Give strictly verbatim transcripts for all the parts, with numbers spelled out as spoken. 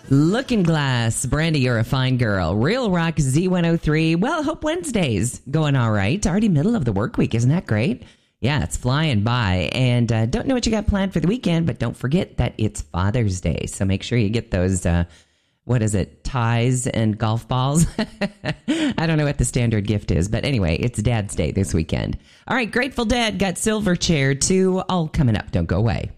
Looking Glass, Brandy, you're a fine girl. Real Rock Z one oh three. Well, Hope Wednesday's going all right. Already middle of the work week. Isn't that great? Yeah, it's flying by. And uh, don't know what you got planned for the weekend, but don't forget that it's Father's Day. So make sure you get those, uh, what is it, ties and golf balls? I don't know what the standard gift is. But anyway, it's Dad's Day this weekend. All right, Grateful Dead got Silverchair too. All coming up. Don't go away.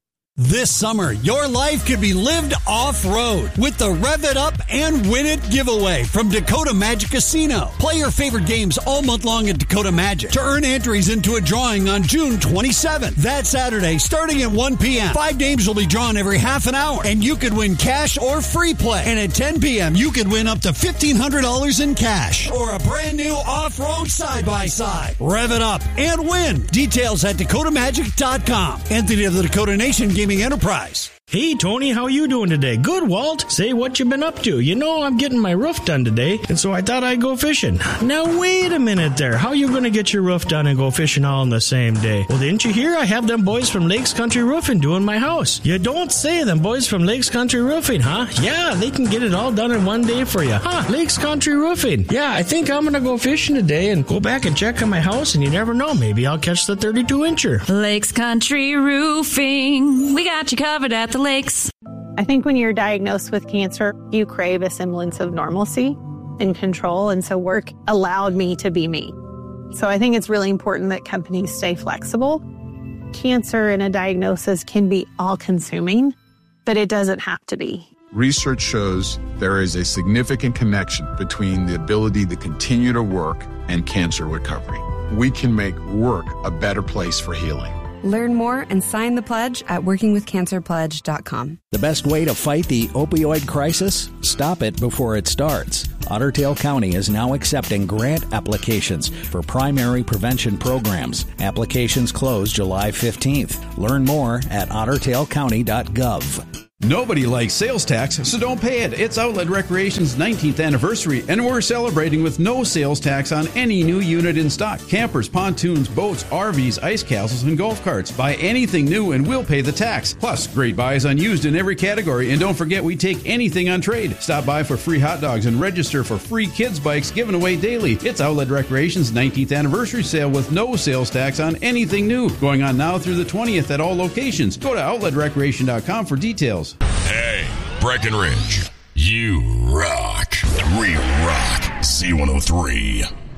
This summer, your life could be lived off-road with the Rev It Up and Win It giveaway from Dakota Magic Casino. Play your favorite games all month long at Dakota Magic to earn entries into a drawing on June twenty-seventh. That Saturday, starting at one p.m., five games will be drawn every half an hour, and you could win cash or free play. And at ten p.m., you could win up to fifteen hundred dollars in cash or a brand new off-road side-by-side. Rev It Up and win. Details at dakota magic dot com. Entity of the Dakota Nation Gaming Enterprise. Hey, Tony, how you doing today? Good, Walt. Say what you been up to. You know I'm getting my roof done today, and so I thought I'd go fishing. Now, wait a minute there. How you going to get your roof done and go fishing all in the same day? Well, didn't you hear I have them boys from Lakes Country Roofing doing my house? You don't say, them boys from Lakes Country Roofing, huh? Yeah, they can get it all done in one day for you. Huh, Lakes Country Roofing. Yeah, I think I'm going to go fishing today and go back and check on my house, and you never know. Maybe I'll catch the thirty-two incher. Lakes Country Roofing. We got you covered at the lakes. I think when you're diagnosed with cancer, you crave a semblance of normalcy and control. And so work allowed me to be me. So I think it's really important that companies stay flexible. Cancer and a diagnosis can be all-consuming, but it doesn't have to be. Research shows there is a significant connection between the ability to continue to work and cancer recovery. We can make work a better place for healing. Learn more and sign the pledge at working with cancer pledge dot com. The best way to fight the opioid crisis? Stop it before it starts. Otter Tail County is now accepting grant applications for primary prevention programs. Applications close July fifteenth. Learn more at otter tail county dot gov. Nobody likes sales tax, so don't pay it. It's Outlet Recreation's nineteenth anniversary, and we're celebrating with no sales tax on any new unit in stock. Campers, pontoons, boats, R Vs, ice castles, and golf carts. Buy anything new and we'll pay the tax. Plus, great buys on used in every category, and don't forget we take anything on trade. Stop by for free hot dogs and register for free kids bikes given away daily. It's Outlet Recreation's nineteenth anniversary sale with no sales tax on anything new. Going on now through the twentieth at all locations. Go to outlet recreation dot com for details. Hey, Breckenridge, you rock. We rock C one oh three.